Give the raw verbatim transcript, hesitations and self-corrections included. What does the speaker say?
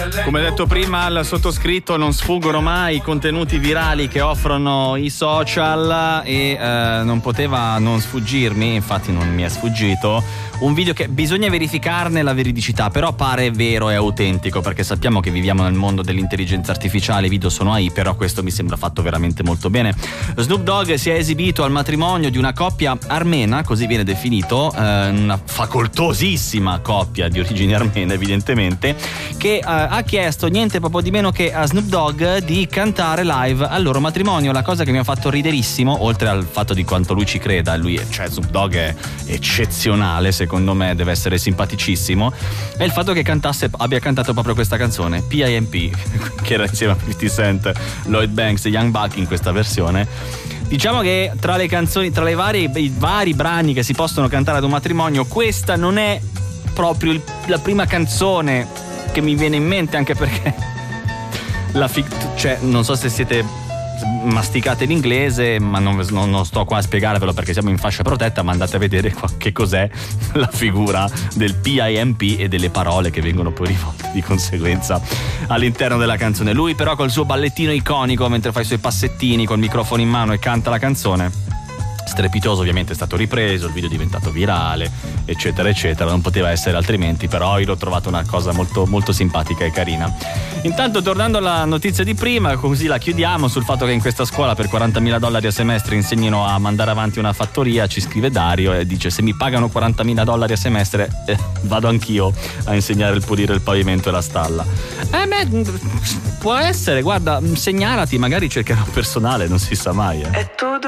Come detto prima, al sottoscritto non sfuggono mai i contenuti virali che offrono i social e eh, non poteva non sfuggirmi, infatti non mi è sfuggito, un video che bisogna verificarne la veridicità, però pare vero e autentico, perché sappiamo che viviamo nel mondo dell'intelligenza artificiale, i video sono A I, però questo mi sembra fatto veramente molto bene. Snoop Dogg si è esibito al matrimonio di una coppia armena, così viene definito, eh, una facoltosissima coppia di origini armene evidentemente, che eh, ha chiesto niente proprio di meno che a Snoop Dogg di cantare live al loro matrimonio. La cosa che mi ha fatto riderissimo, oltre al fatto di quanto lui ci creda, lui è, cioè Snoop Dogg è eccezionale, secondo me deve essere simpaticissimo, è il fatto che cantasse, abbia cantato proprio questa canzone P I M P, che era insieme a fifty Cent, Lloyd Banks e Young Buck in questa versione. Diciamo che tra le canzoni, tra le varie, i vari brani che si possono cantare ad un matrimonio, questa non è proprio il, la prima canzone che mi viene in mente, anche perché la fic- cioè non so se siete masticate l'inglese, ma non, non, non sto qua a spiegarvelo perché siamo in fascia protetta, ma andate a vedere qua che cos'è la figura del P I M P e delle parole che vengono poi rivolte di conseguenza all'interno della canzone. Lui però col suo ballettino iconico mentre fa i suoi passettini col microfono in mano e canta la canzone, strepitoso, ovviamente è stato ripreso, il video è diventato virale, eccetera eccetera, non poteva essere altrimenti, però io l'ho trovato una cosa molto molto simpatica e carina. Intanto, tornando alla notizia di prima, così la chiudiamo, sul fatto che in questa scuola per quarantamila dollari a semestre insegnino a mandare avanti una fattoria, ci scrive Dario e dice: se mi pagano quarantamila dollari a semestre eh, vado anch'io a insegnare il pulire il pavimento e la stalla. Eh beh, può essere, guarda, segnalati, magari cercherò personale, non si sa mai. eh.